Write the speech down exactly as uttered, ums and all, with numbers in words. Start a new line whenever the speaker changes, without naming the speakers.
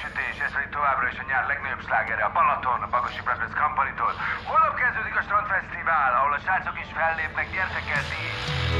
napsütés, ez pedig továbbra is a nyár legnagyobb slágere, a Balaton, a Bagosi Brothers Company-tól. Holnap kezdődik a Strandfesztivál, ahol a srácok is fellépnek, gyertek el ti is!